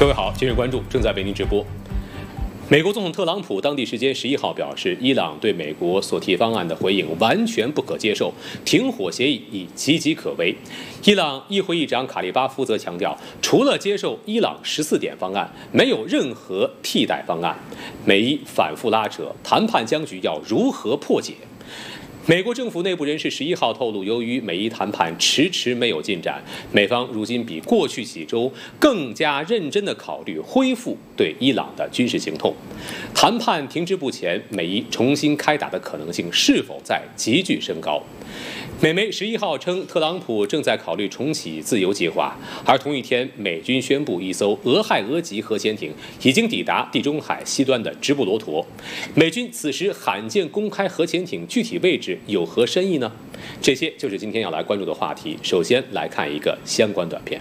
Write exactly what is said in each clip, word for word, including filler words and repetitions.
各位好，今日关注正在为您直播。美国总统特朗普当地时间十一号表示，伊朗对美国所提方案的回应完全不可接受，停火协议已岌岌可危。伊朗议会议长卡利巴夫则强调，除了接受伊朗十四点方案，没有任何替代方案。美伊反复拉扯，谈判僵局要如何破解？美国政府内部人士十一号透露，由于美伊谈判迟迟没有进展，美方如今比过去几周更加认真地考虑恢复对伊朗的军事行动。谈判停滞不前，美伊重新开打的可能性是否在急剧升高？美媒十一号称，特朗普正在考虑重启自由计划，而同一天，美军宣布一艘俄亥俄级核潜艇已经抵达地中海西端的直布罗陀。美军此时罕见公开核潜艇具体位置有何深意呢？这些就是今天要来关注的话题。首先来看一个相关短片。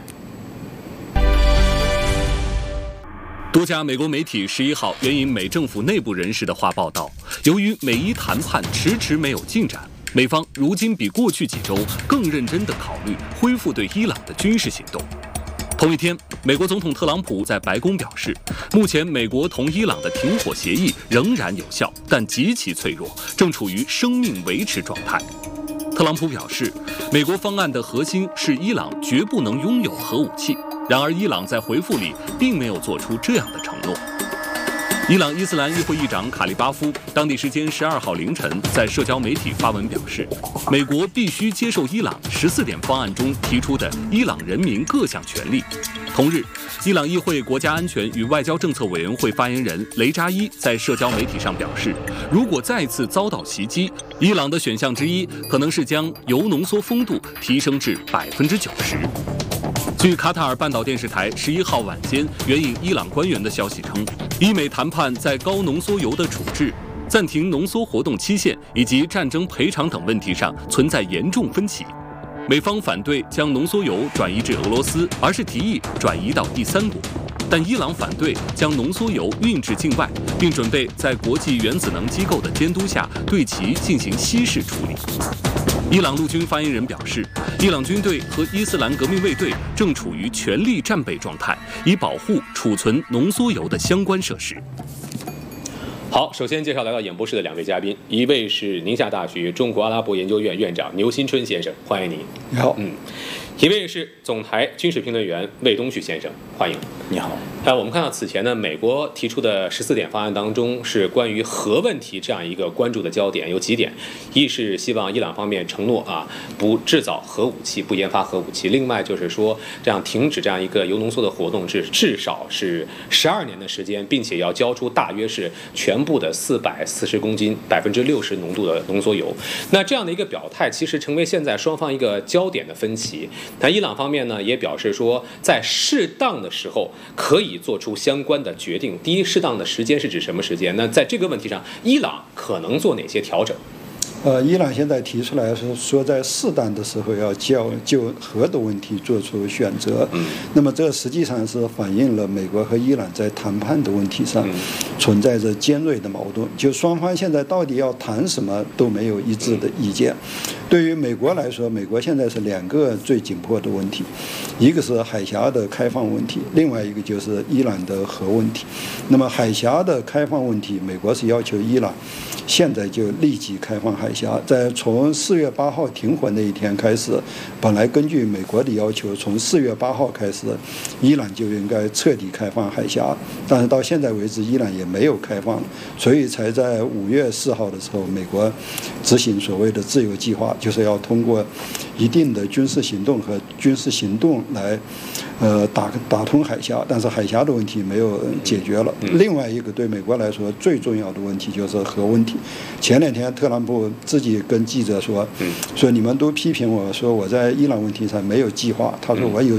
多家美国媒体十一号援引美政府内部人士的话报道，由于美伊谈判迟迟没有进展，美方如今比过去几周更认真地考虑恢复对伊朗的军事行动。同一天，美国总统特朗普在白宫表示，目前美国同伊朗的停火协议仍然有效，但极其脆弱，正处于生命维持状态。特朗普表示，美国方案的核心是伊朗绝不能拥有核武器，然而伊朗在回复里并没有做出这样的承诺。伊朗伊斯兰议会议长卡利巴夫当地时间十二号凌晨在社交媒体发文表示，美国必须接受伊朗十四点方案中提出的伊朗人民各项权利。同日，伊朗议会国家安全与外交政策委员会发言人雷扎伊在社交媒体上表示，如果再次遭到袭击，伊朗的选项之一可能是将铀浓缩丰度提升至百分之九十。据卡塔尔半岛电视台十一号晚间援引伊朗官员的消息称，伊美谈判在高浓缩铀的处置、暂停浓缩活动期限以及战争赔偿等问题上存在严重分歧。美方反对将浓缩铀转移至俄罗斯，而是提议转移到第三国。但伊朗反对将浓缩铀运至境外，并准备在国际原子能机构的监督下对其进行稀释处理。伊朗陆军发言人表示，伊朗军队和伊斯兰革命卫队正处于全力战备状态，以保护储存浓缩铀的相关设施。 好，首先介绍来到演播室的两位嘉宾，一位是宁夏大学中国阿拉伯研究院院长牛新春先生，欢迎您。 你好。 嗯，一位是总台军事评论员魏东旭先生，欢迎。 你好。 呃，我们看到此前呢，美国提出的十四点方案当中是关于核问题这样一个关注的焦点，有几点：一是希望伊朗方面承诺啊不制造核武器，不研发核武器；另外就是说这样停止这样一个铀浓缩的活动是至少是十二年的时间，并且要交出大约是全部的四百四十公斤、百分之六十浓度的浓缩铀。那这样的一个表态，其实成为现在双方一个焦点的分歧。那伊朗方面呢也表示说，在适当的时候可以做出相关的决定。第一，适当的时间是指什么时间？那在这个问题上，伊朗可能做哪些调整？ 呃，伊朗现在提出来是说，在适当的时候要就就核的问题做出选择。嗯，那么这实际上是反映了美国和伊朗在谈判的问题上存在着尖锐的矛盾。就双方现在到底要谈什么都没有一致的意见。对于美国来说，美国现在是两个最紧迫的问题，一个是海峡的开放问题，另外一个就是伊朗的核问题。那么海峡的开放问题，美国是要求伊朗现在就立即开放海峡，在从四月八号停火那一天开始，本来根据美国的要求，从四月八号开始，伊朗就应该彻底开放海峡，但是到现在为止，伊朗也没有开放，所以才在五月四号的时候，美国执行所谓的自由计划，就是要通过一定的军事行动和军事行动来，呃，打打通海峡，但是海峡的问题没有解决了。另外一个对美国来说最重要的问题就是核问题。前两天特朗普自己跟记者说，说你们都批评我说我在伊朗问题上没有计划，他说我有